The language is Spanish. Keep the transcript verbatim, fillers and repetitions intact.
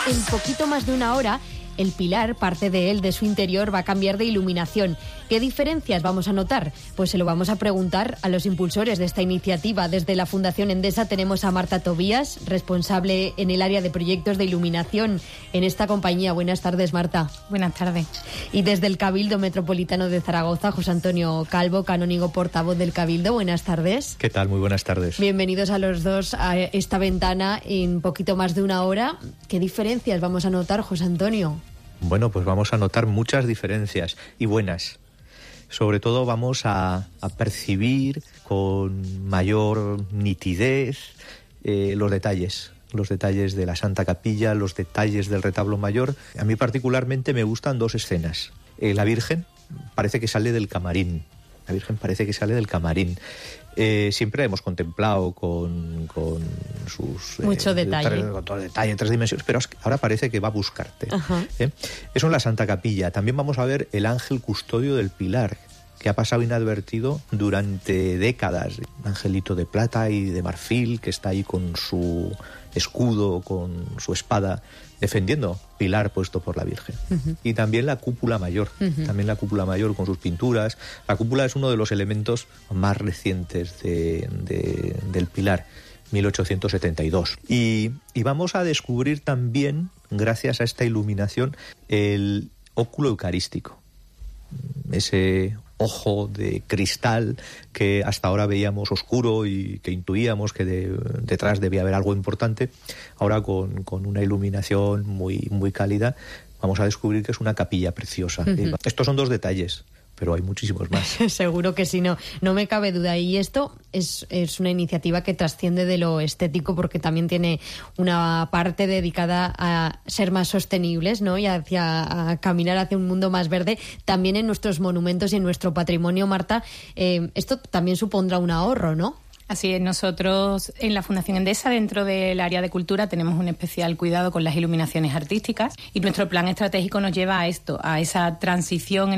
En poquito más de una hora, el pilar, parte de él, de su interior, va a cambiar de iluminación. ¿Qué diferencias vamos a notar? Pues se lo vamos a preguntar a los impulsores de esta iniciativa. Desde la Fundación Endesa tenemos a Marta Tobías, responsable en el área de proyectos de iluminación en esta compañía. Buenas tardes, Marta. Buenas tardes. Y desde el Cabildo Metropolitano de Zaragoza, José Antonio Calvo, canónigo portavoz del Cabildo. Buenas tardes. ¿Qué tal? Muy buenas tardes. Bienvenidos a los dos a esta ventana en poquito más de una hora. ¿Qué diferencias vamos a notar, José Antonio? Bueno, pues vamos a notar muchas diferencias y buenas. Sobre todo vamos a, a percibir con mayor nitidez eh, los detalles, los detalles de la Santa Capilla, los detalles del retablo mayor. A mí particularmente me gustan dos escenas. Eh, la Virgen parece que sale del camarín. La Virgen parece que sale del camarín. Eh, siempre hemos contemplado con, con sus... Mucho eh, detalle. Tres, con todo el detalle, tres dimensiones, pero ahora parece que va a buscarte. ¿eh? Eso en la Santa Capilla. También vamos a ver el ángel custodio del pilar, que ha pasado inadvertido durante décadas. Un angelito de plata y de marfil que está ahí con su escudo, con su espada, defendiendo pilar puesto por la Virgen. Uh-huh. Y también la cúpula mayor, uh-huh. también la cúpula mayor con sus pinturas. La cúpula es uno de los elementos más recientes de, de, del pilar, mil ochocientos setenta y dos. Y, y vamos a descubrir también, gracias a esta iluminación, el óculo eucarístico. Ese ojo de cristal que hasta ahora veíamos oscuro y que intuíamos que de, detrás debía haber algo importante, ahora con, con una iluminación muy, muy cálida vamos a descubrir que es una capilla preciosa. Uh-huh. Estos son dos detalles, pero hay muchísimos más. Seguro que sí, no, no me cabe duda. Y esto es, es una iniciativa que trasciende de lo estético porque también tiene una parte dedicada a ser más sostenibles, ¿no? Y hacia a caminar hacia un mundo más verde. También en nuestros monumentos y en nuestro patrimonio, Marta, eh, esto también supondrá un ahorro, ¿no? Así es, nosotros en la Fundación Endesa, dentro del área de cultura, tenemos un especial cuidado con las iluminaciones artísticas y nuestro plan estratégico nos lleva a esto, a esa transición